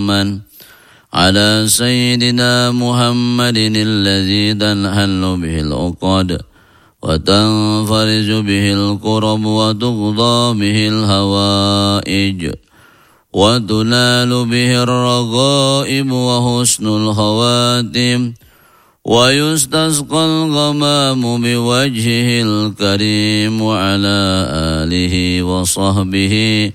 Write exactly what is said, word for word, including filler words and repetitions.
من على سيدنا محمد الذي تنحل به العقد وتنفرج به الكرب وتقضى به الهوائج وتنال به الرغائب وحسن الخواتم ويستسقى الغمام بوجهه الكريم وعلى آله وصحبه